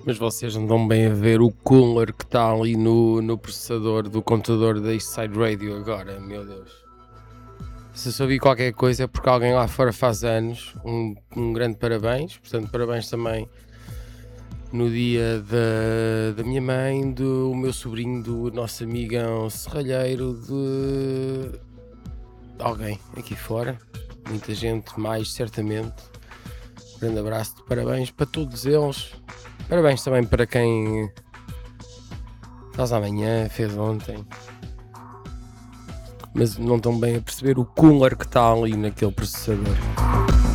Mas vocês não estão bem a ver o cooler que está ali no processador do computador da Eastside Radio agora, meu Deus. Se eu souber qualquer coisa é porque alguém lá fora faz anos. Um grande parabéns. Portanto, parabéns também no dia da minha mãe, do meu sobrinho, do nosso amigão serralheiro, de alguém aqui fora. Muita gente mais, certamente. Grande abraço de parabéns para todos eles. Parabéns também para quem faz amanhã, fez ontem. Mas não estão bem a perceber o cooler que está ali naquele processador.